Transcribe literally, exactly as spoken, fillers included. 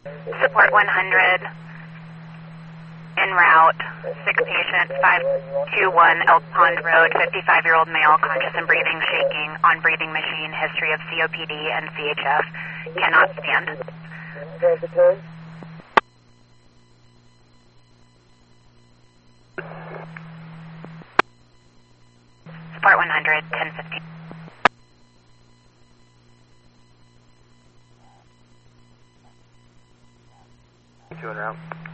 Support one hundred. En route. Sick patient, five two one Elk Pond Road, fifty-five-year-old male, conscious and breathing, shaking, on breathing machine, history of C O P D and C H F. Cannot stand. Support one hundred, ten fifteen. Two en route.